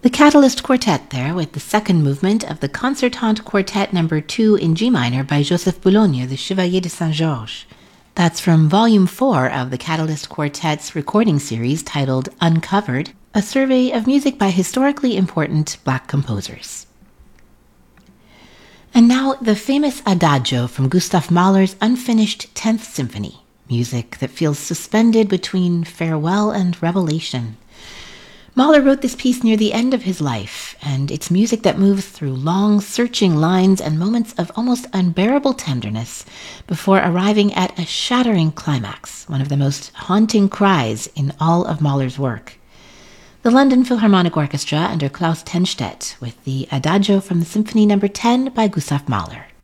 The Catalyst Quartet there with the second movement of the Concertante Quartet No. 2 in G minor by Joseph Boulogne, the Chevalier de Saint-Georges. That's from Volume 4 of the Catalyst Quartet's recording series titled Uncovered, a survey of music by historically important Black composers. And now the famous Adagio from Gustav Mahler's unfinished 10th Symphony, music that feels suspended between farewell and revelation. Mahler wrote this piece near the end of his life, and it's music that moves through long, searching lines and moments of almost unbearable tenderness before arriving at a shattering climax, one of the most haunting cries in all of Mahler's work. The London Philharmonic Orchestra under Klaus Tennstedt with the Adagio from the Symphony No. 10 by Gustav Mahler.